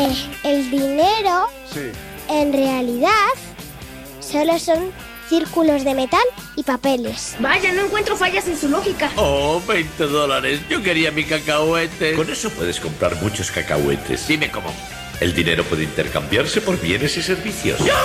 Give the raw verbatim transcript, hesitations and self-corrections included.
Eh, el dinero, Sí. en realidad, solo son círculos de metal y papeles. Vaya, no encuentro fallas en su lógica. Oh, veinte dólares. Yo quería mi cacahuete. Con eso puedes comprar muchos cacahuetes. Dime cómo. El dinero puede intercambiarse por bienes y servicios.